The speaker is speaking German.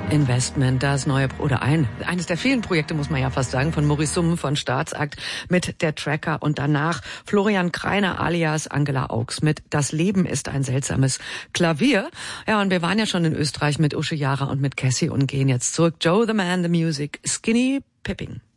Investment, das neue oder eines der vielen Projekte, muss man ja fast sagen, von Maurice Summ von Staatsakt mit Der Tracker und danach Florian Kreiner alias Angela Augs mit Das Leben ist ein seltsames Klavier. Ja, und wir waren ja schon in Österreich mit Usche Jara und mit Cassie und gehen jetzt zurück. Joe the Man, the Music, Skinny Pippin.